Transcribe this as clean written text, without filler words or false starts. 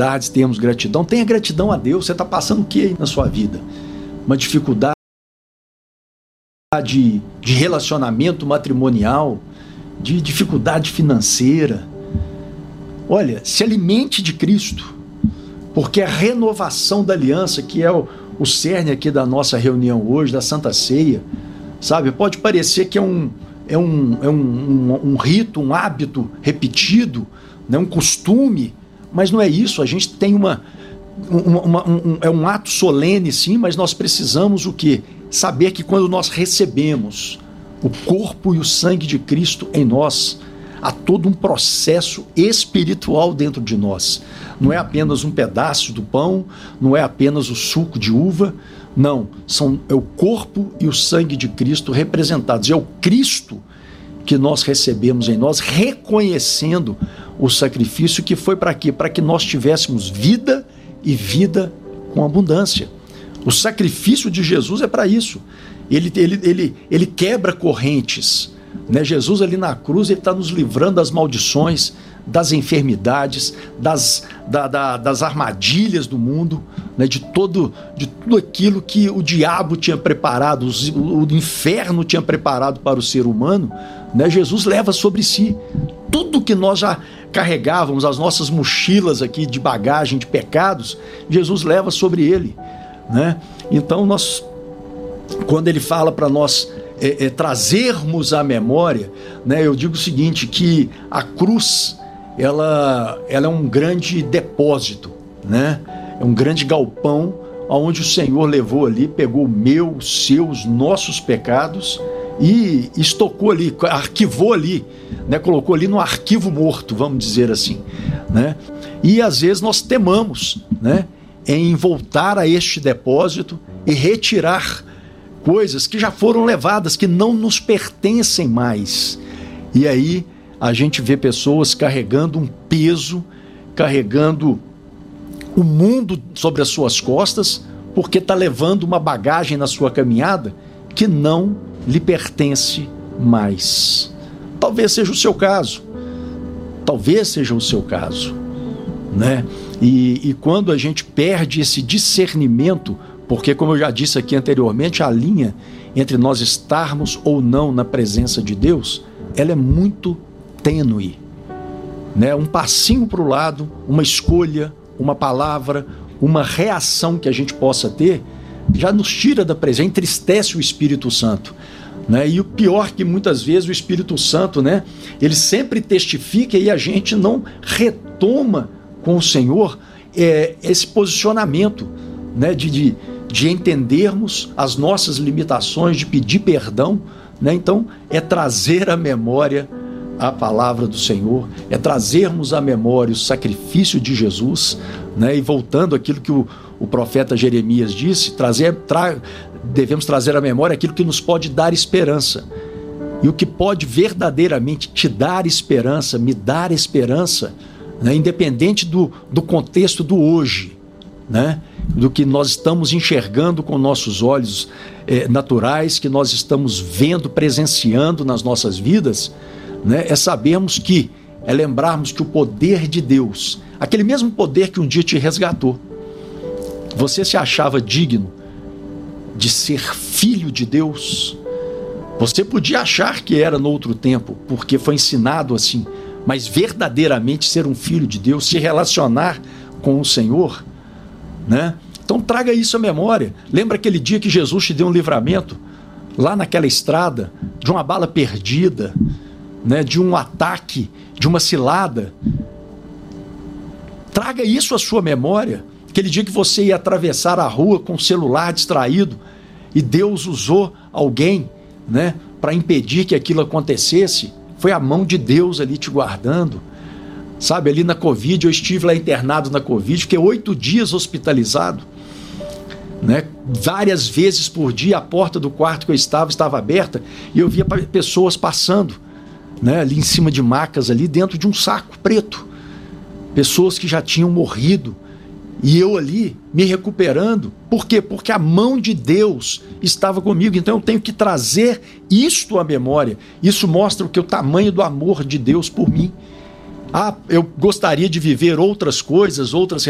dificuldades, tenhamos gratidão. Tenha gratidão a Deus. Você está passando o que aí na sua vida? Uma dificuldade de relacionamento matrimonial, de dificuldade financeira. Olha, se alimente de Cristo, porque a renovação da aliança, que é o cerne aqui da nossa reunião hoje, da Santa Ceia, sabe? Pode parecer que é um rito, um hábito repetido, né? Um costume, mas não é isso. A gente tem é um ato solene, sim, mas nós precisamos o quê? Saber que quando nós recebemos o corpo e o sangue de Cristo em nós, há todo um processo espiritual dentro de nós. Não é apenas um pedaço do pão, não é apenas o suco de uva, não. É o corpo e o sangue de Cristo representados. É o Cristo que nós recebemos em nós, reconhecendo o sacrifício que foi para quê? Para que nós tivéssemos vida e vida com abundância. O sacrifício de Jesus é para isso. Ele quebra correntes, né? Jesus ali na cruz, ele está nos livrando das maldições, das enfermidades, das armadilhas do mundo, né? de tudo aquilo que o diabo tinha preparado, o inferno tinha preparado para o ser humano, né? Jesus leva sobre si tudo que nós já carregávamos, as nossas mochilas aqui de bagagem, de pecados, Jesus leva sobre ele, né? Então quando ele fala para nós trazermos à memória, né, eu digo o seguinte, que a cruz ela é um grande depósito, né? É um grande galpão onde o Senhor levou ali, pegou os seus, nossos pecados e estocou ali, arquivou ali, né? Colocou ali no arquivo morto, vamos dizer assim, né? E às vezes nós temamos, né, em voltar a este depósito e retirar coisas que já foram levadas, que não nos pertencem mais. E aí a gente vê pessoas carregando um peso, carregando o mundo sobre as suas costas, porque está levando uma bagagem na sua caminhada que não lhe pertence mais. Talvez seja o seu caso. Talvez seja o seu caso, né? E quando a gente perde esse discernimento, porque, como eu já disse aqui anteriormente, a linha entre nós estarmos ou não na presença de Deus, ela é muito tênue, né? Um passinho para o lado, uma escolha, uma palavra, uma reação que a gente possa ter, já nos tira da presença, entristece o Espírito Santo, né? E o pior é que muitas vezes o Espírito Santo, né, ele sempre testifica e a gente não retoma com o Senhor esse posicionamento, né, de entendermos as nossas limitações, de pedir perdão, né? Então é trazer à memória a palavra do Senhor, é trazermos à memória o sacrifício de Jesus, né? E voltando àquilo que o profeta Jeremias disse, devemos trazer à memória aquilo que nos pode dar esperança. E o que pode verdadeiramente te dar esperança, me dar esperança, né? Independente do contexto do hoje, né? Do que nós estamos enxergando com nossos olhos naturais, que nós estamos vendo, presenciando nas nossas vidas, né? É sabermos é lembrarmos que o poder de Deus, aquele mesmo poder que um dia te resgatou, você se achava digno de ser filho de Deus? Você podia achar que era no outro tempo, porque foi ensinado assim, mas verdadeiramente ser um filho de Deus, se relacionar com o Senhor, né? Então traga isso à memória. Lembra aquele dia que Jesus te deu um livramento, lá naquela estrada, de uma bala perdida, né? De um ataque, de uma cilada. Traga isso à sua memória. Aquele dia que você ia atravessar a rua com o celular distraído e Deus usou alguém, né, para impedir que aquilo acontecesse. Foi a mão de Deus ali te guardando. Sabe, ali na Covid, eu estive lá internado na Covid, fiquei 8 dias hospitalizado, né? Várias vezes por dia a porta do quarto que eu estava aberta e eu via pessoas passando, né, ali em cima de macas, ali dentro de um saco preto. Pessoas que já tinham morrido e eu ali me recuperando. Por quê? Porque a mão de Deus estava comigo. Então eu tenho que trazer isto à memória. Isso mostra o tamanho do amor de Deus por mim. Eu gostaria de viver outras coisas, outras